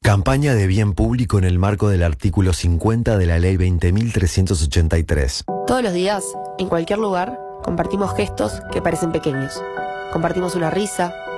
Campaña de bien público en el marco del artículo 50 de la Ley 20.383. Todos los días, en cualquier lugar, compartimos gestos que parecen pequeños. Compartimos una risa,